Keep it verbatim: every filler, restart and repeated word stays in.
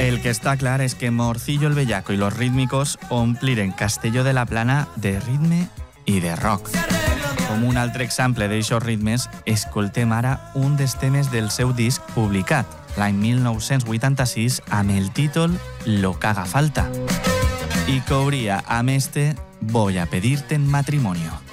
El que està clar és que Morcillo el Bellaco i los Rítmicos ompliren Castelló de la Plana de ritme i de rock. Com un altre exemple d'eixos ritmes, escoltem ara un dels temes del seu disc publicat l'any mil nou-cents vuitanta-sis amb el títol Lo que haga falta i que obria amb este Voy a pedirte en matrimonio.